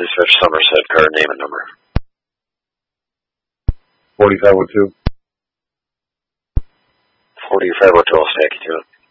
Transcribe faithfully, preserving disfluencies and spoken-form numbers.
Dispatch Somerset, car name and number. forty-five oh two. forty-five oh two, I'll stack you to it.